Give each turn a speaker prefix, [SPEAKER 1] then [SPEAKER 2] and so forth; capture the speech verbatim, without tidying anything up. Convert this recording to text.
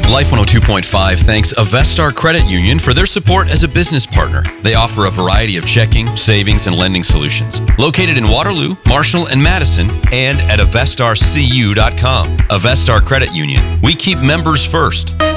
[SPEAKER 1] Life one oh two point five thanks Avestar Credit Union for their support as a business partner. They offer a variety of checking, savings, and lending solutions. Located in Waterloo, Marshall, and Madison, and at avestar c u dot com. Avestar Credit Union. We keep members first.